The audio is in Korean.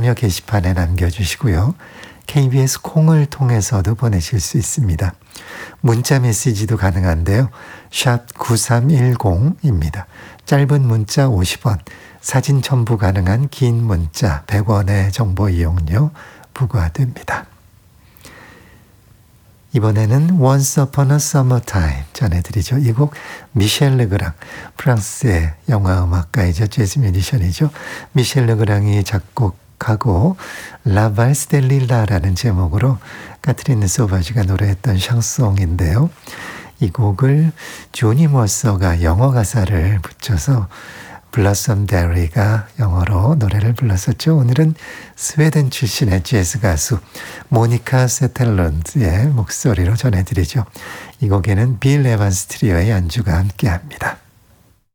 참여 게시판에 남겨주시고요. KBS 콩을 통해서도 보내실 수 있습니다. 문자 메시지도 가능한데요. 샵 9310입니다. 짧은 문자 50원, 사진 첨부 가능한 긴 문자 100원의 정보 이용료 부과됩니다. 이번에는 Once Upon a Summertime 전해드리죠. 이 곡 미셸 르그랑, 프랑스의 영화음악가이자 재즈 뮤지션이죠. 미셸 르그랑이 작곡하고 라발스 델 릴라라는 제목으로 카트린 소바지가 노래했던 샹송인데요. 이 곡을 조니 머서가 영어 가사를 붙여서 블러썸 데리가 영어로 노래를 불렀었죠. 오늘은 스웨덴 출신의 재즈 가수 모니카 세텔런드의 목소리로 전해드리죠. 이 곡에는 빌 에반스 트리오의 연주가 함께합니다.